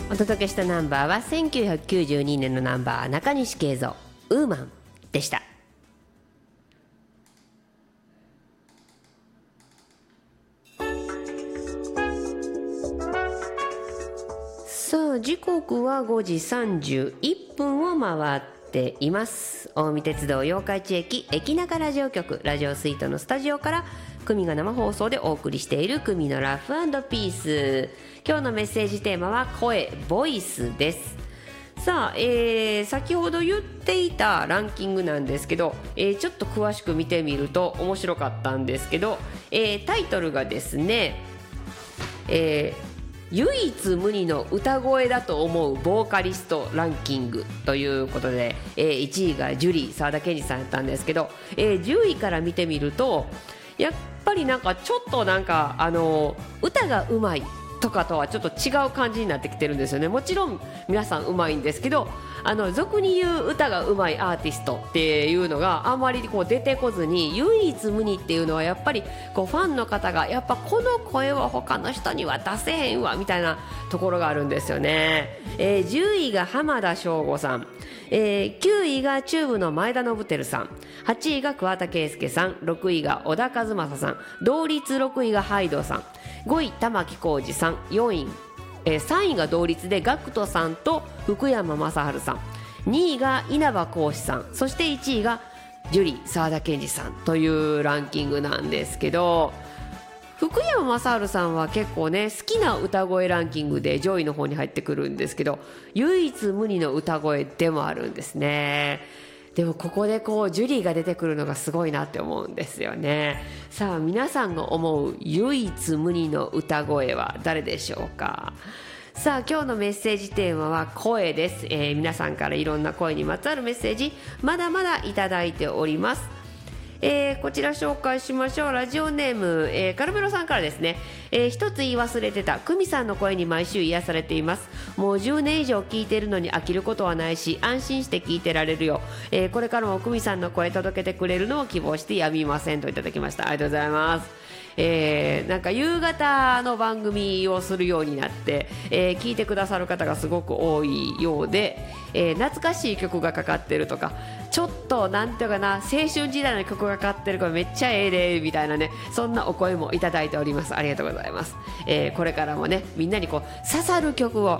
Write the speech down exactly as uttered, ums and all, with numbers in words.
お届けしたナンバーはせんきゅうひゃくきゅうじゅうにねんのナンバー、中西慶三ウーマンでした。さあ時刻はごじさんじゅういっぷんを回っています。近江鉄道八日市駅駅中ラジオ局ラジオスイートのスタジオから久美が生放送でお送りしている久美のラフ&ピース。今日のメッセージテーマは声ボイスです。さあ、えー、先ほど言っていたランキングなんですけど、えー、ちょっと詳しく見てみると面白かったんですけど、えー、タイトルがですね、えー唯一無二の歌声だと思うボーカリストランキングということで、えー、いちいがジュリー沢田研二さんやったんですけど、えー、じゅういから見てみるとやっぱりなんかちょっとなんかあの歌がうまいとかとはちょっと違う感じになってきてるんですよね。もちろん皆さんうまいんですけど、あの俗に言う歌がうまいアーティストっていうのがあんまりこう出てこずに、唯一無二っていうのはやっぱりこうファンの方がやっぱこの声は他の人には出せへんわみたいなところがあるんですよね。えー、じゅういが浜田省吾さん、えー、きゅういがチューブの前田信輝さん、はちいが桑田佳祐さん、ろくいが小田和正さん、同率ろくいがハイドさん、ごい玉置浩二さん、よんいえー、さんいが同率でガクトさんと福山雅治さん、にいが稲葉浩志さん、そしていちいがジュリー沢田研二さんというランキングなんですけど、福山雅治さんは結構ね好きな歌声ランキングで上位の方に入ってくるんですけど、唯一無二の歌声でもあるんですね。でもここでこうジュリーが出てくるのがすごいなって思うんですよね。さあ皆さんが思う唯一無二の歌声は誰でしょうか。さあ今日のメッセージテーマは声です。えー、皆さんからいろんな声にまつわるメッセージまだまだいただいております。えー、こちら紹介しましょう。ラジオネーム、えー、カルベロさんからですね、えー、一つ言い忘れてた。久美さんの声に毎週癒されています。もうじゅうねん以上聞いてるのに飽きることはないし、安心して聞いてられるよ、えー、これからも久美さんの声届けてくれるのを希望してやみませんといただきました。ありがとうございます。えー、なんか夕方の番組をするようになって、えー、聞いてくださる方がすごく多いようで、えー、懐かしい曲がかかってるとか、ちょっとなんていうかな、青春時代の曲がかかってるからめっちゃええでみたいなね、そんなお声もいただいております。ありがとうございます。えー、これからもねみんなにこう刺さる曲を